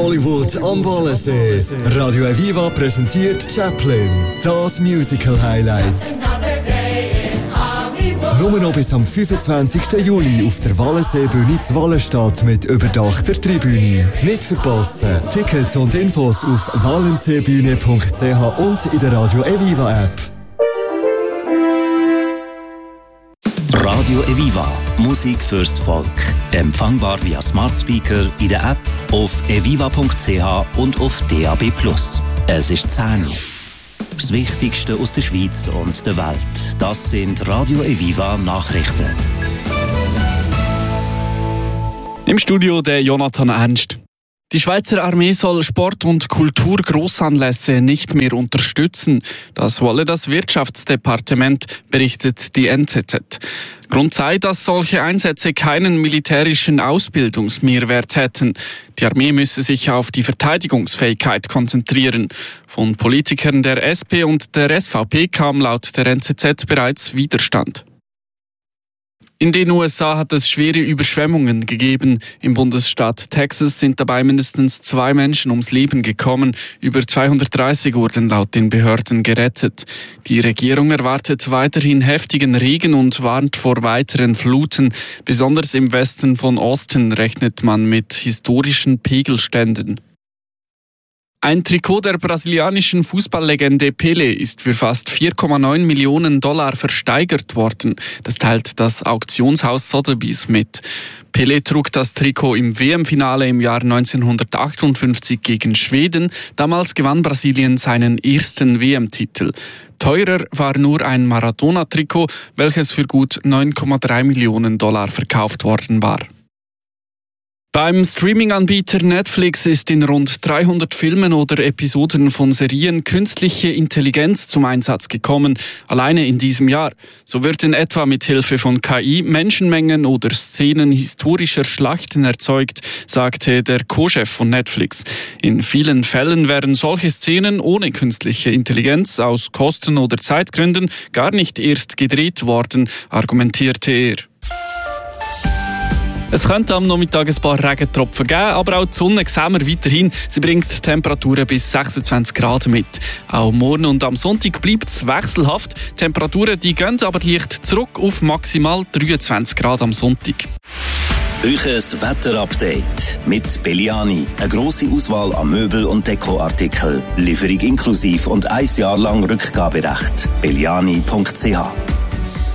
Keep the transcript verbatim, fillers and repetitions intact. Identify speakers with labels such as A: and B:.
A: Hollywood am Wallensee. Radio Aviva präsentiert Chaplin, das Musical-Highlight. Nur noch bis am fünfundzwanzigsten Juli auf der Wallenseebühne zu Wallenstadt mit überdachter Tribüne. Nicht verpassen. Tickets und Infos auf wallenseebühne punkt c h und in der Radio Aviva App.
B: Radio Aviva, Musik fürs Volk. Empfangbar via Smart Speaker, in der App, auf eviva punkt c h und auf D A B plus. Es ist zehn Uhr. Das Wichtigste aus der Schweiz und der Welt. Das sind Radio Aviva Nachrichten.
C: Im Studio der Jonathan Ernst. Die Schweizer Armee soll Sport- und Kulturgroßanlässe nicht mehr unterstützen. Das wolle das Wirtschaftsdepartement, berichtet die N Z Z. Grund sei, dass solche Einsätze keinen militärischen Ausbildungsmehrwert hätten. Die Armee müsse sich auf die Verteidigungsfähigkeit konzentrieren. Von Politikern der S P und der S V P kam laut der N Z Z bereits Widerstand. In den U S A hat es schwere Überschwemmungen gegeben. Im Bundesstaat Texas sind dabei mindestens zwei Menschen ums Leben gekommen. Über zweihundertdreißig wurden laut den Behörden gerettet. Die Regierung erwartet weiterhin heftigen Regen und warnt vor weiteren Fluten. Besonders im Westen von Austin rechnet man mit historischen Pegelständen. Ein Trikot der brasilianischen Fußballlegende Pelé ist für fast vier Komma neun Millionen Dollar versteigert worden. Das teilt das Auktionshaus Sotheby's mit. Pelé trug das Trikot im W M-Finale im Jahr neunzehnhundertachtundfünfzig gegen Schweden. Damals gewann Brasilien seinen ersten W M-Titel. Teurer war nur ein Maradona-Trikot, welches für gut neun Komma drei Millionen Dollar verkauft worden war. Beim Streaming-Anbieter Netflix ist in rund dreihundert Filmen oder Episoden von Serien künstliche Intelligenz zum Einsatz gekommen, alleine in diesem Jahr. So wird in etwa mit Hilfe von K I Menschenmengen oder Szenen historischer Schlachten erzeugt, sagte der Co-Chef von Netflix. In vielen Fällen wären solche Szenen ohne künstliche Intelligenz aus Kosten- oder Zeitgründen gar nicht erst gedreht worden, argumentierte er. Es könnte am Nachmittag ein paar Regentropfen geben, aber auch die Sonne sehen wir weiterhin. Sie bringt Temperaturen bis sechsundzwanzig Grad mit. Auch morgen und am Sonntag bleibt es wechselhaft. Die Temperaturen die gehen aber leicht zurück auf maximal dreiundzwanzig Grad am Sonntag.
B: Euches Wetterupdate mit Belliani. Eine grosse Auswahl an Möbel- und Dekoartikeln. Lieferung inklusiv und ein Jahr lang Rückgaberecht. belliani punkt c h